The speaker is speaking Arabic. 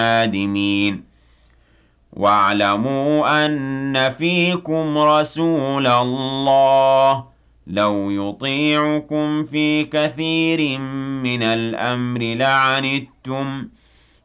نادمين واعلموا أن فيكم رسول الله لو يطيعكم في كثير من الأمر لعنتم